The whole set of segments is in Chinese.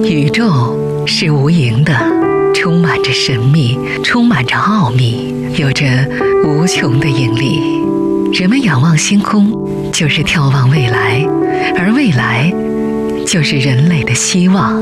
宇宙是无垠的，充满着神秘，充满着奥秘，有着无穷的引力。人们仰望星空，就是眺望未来，而未来就是人类的希望。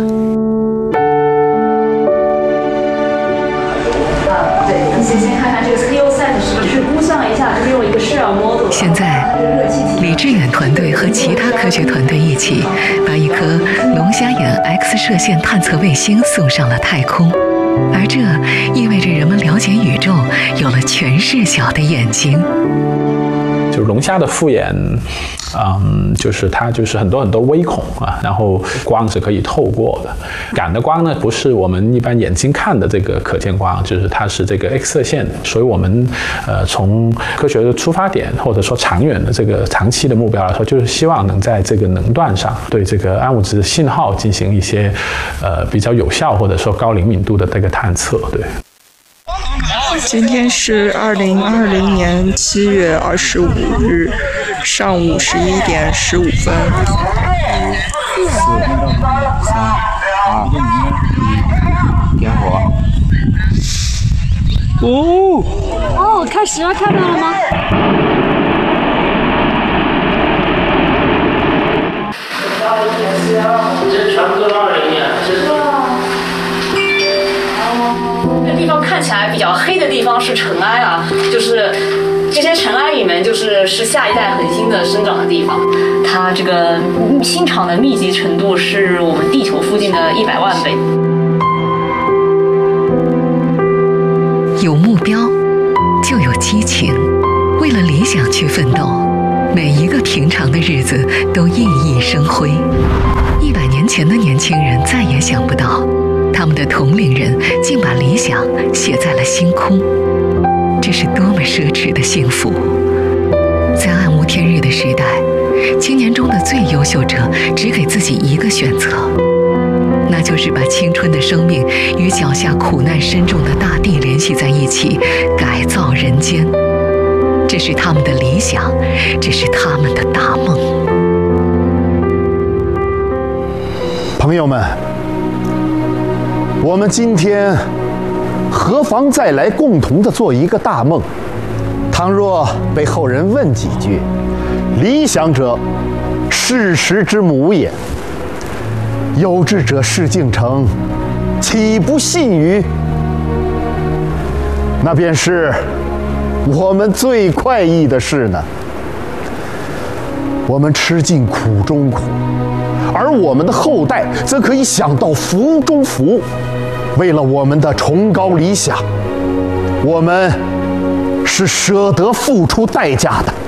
先看看这个 skill set 是不是估算一下，就是用一个 shell model。 现在，李志远团队和其他科学团队一起，把一颗龙虾眼 X 射线探测卫星送上了太空，而这意味着人们了解宇宙有了全视角的眼睛。 就龙虾的复眼，就是它就是很多微孔啊，然后光是可以透过的。感的光呢，不是我们一般眼睛看的这个可见光，就是它是这个 X 射线。所以我们从科学的出发点，或者说长远的这个长期的目标来说，就是希望能在这个能段上对这个暗物质信号进行一些比较有效或者说高灵敏度的这个探测，对。 今天是2020年7月25日上午11点15分。 4、3、2、1，点火。 哦，开始了，看到了吗？ 这全部都是20年， 这地方看起来比较黑的地方是尘埃啊，就是这些尘埃里面是下一代恒星的生长的地方，它这个星场的密集程度是我们地球附近的100万倍。 有目标，就有激情，为了理想去奋斗，每一个平常的日子都熠熠生辉。100年前的年轻人再也想不到，他们的同龄人竟把理想写在了星空，这是多么奢侈的幸福！在暗无天日的时代，青年中的最优秀者只给自己一个选择，那就是把青春的生命与脚下苦难深重的大地联系在一起，改造人间。这是他们的理想，这是他们的大梦。 朋友们，我们今天何妨再来共同的做一个大梦？倘若被后人问几句，理想者，事实之母也。有志者事竟成，岂不信于？那便是我们最快意的事呢。我们吃尽苦中苦，而我们的后代则可以享到福中福。为了我们的崇高理想，我们是舍得付出代价的。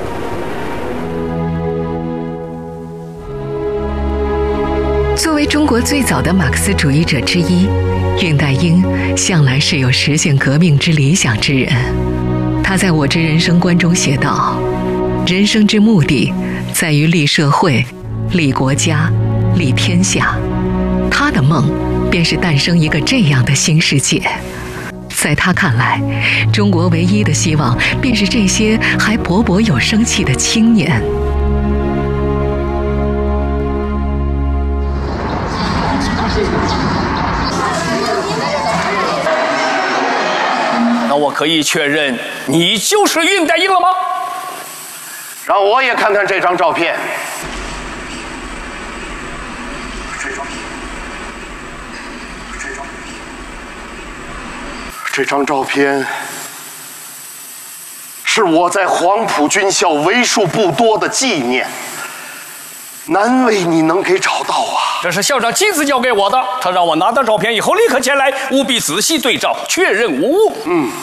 作为中国最早的马克思主义者之一，恽代英向来是有实现革命之理想之人。他在《我之人生观》中写道：人生之目的在于立社会、立国家、立天下。他的梦便是诞生一个这样的新世界。在他看来，中国唯一的希望便是这些还勃勃有生气的青年。 那我可以确认你就是恽代英了吗？ 让我也看看这张照片。这张照片是我在黄埔军校为数不多的纪念，难为你能给找到啊！ 这是校长亲自交给我的，他让我拿到照片以后立刻前来，务必仔细对照，确认无误。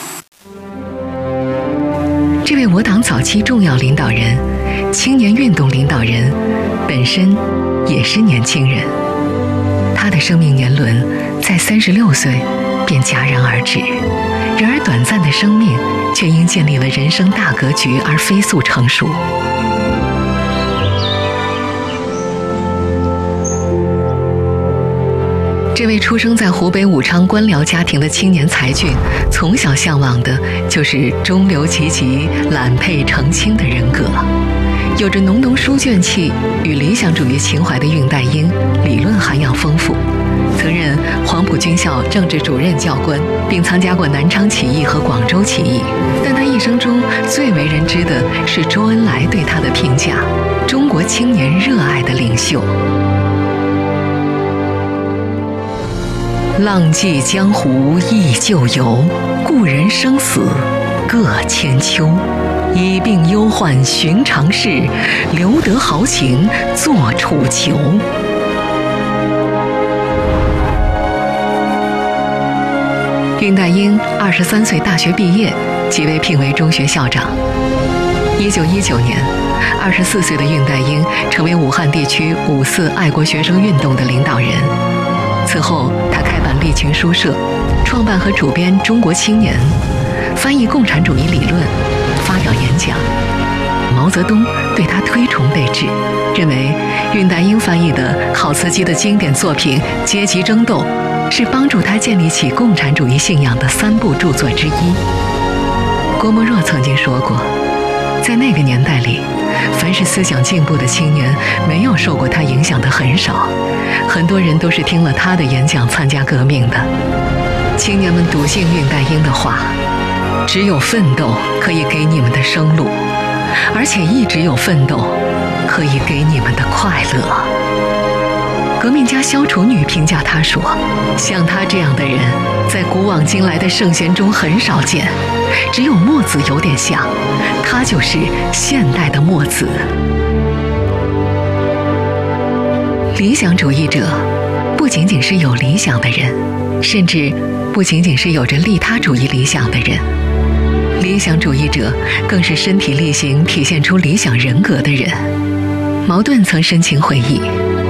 这位我党早期重要领导人、青年运动领导人，本身也是年轻人。他的生命年轮在36岁便戛然而止，然而短暂的生命却因建立了人生大格局而飞速成熟。这位出生在湖北武昌官僚家庭的青年才俊，从小向往的就是中流碣碣、揽佩澄清的人格。有着浓浓书卷气与理想主义情怀的恽代英，理论涵养丰富，曾黄埔军校政治主任教官，并参加过南昌起义和广州起义。但他一生中最为人知的是周恩来对他的评价：中国青年热爱的领袖。浪迹江湖忆旧游，故人生死各千秋。以病忧患寻常事，留得豪情作楚囚。恽代英23岁大学毕业，即被聘为中学校长。1919年，24岁的恽代英成为武汉地区5·4爱国学生运动的领导人。此后，他开办利群书社，创办和主编《中国青年》，翻译共产主义理论，发表演讲。毛泽东对他推崇备至，认为恽代英翻译的郝思基的经典作品《阶级争斗》是帮助他建立起共产主义信仰的3部著作之一。郭沫若曾经说过，在那个年代里，凡是思想进步的青年，没有受过他影响的很少，很多人都是听了他的演讲参加革命的。青年们笃信恽代英的话，只有奋斗可以给你们的生路，而且一直有奋斗可以给你们的快乐。革命家萧楚女评价他说，像他这样的人在古往今来的圣贤中很少见，只有墨子有点像，他就是现代的墨子。理想主义者不仅仅是有理想的人，甚至不仅仅是有着利他主义理想的人，理想主义者更是身体力行体现出理想人格的人。茅盾曾深情回忆，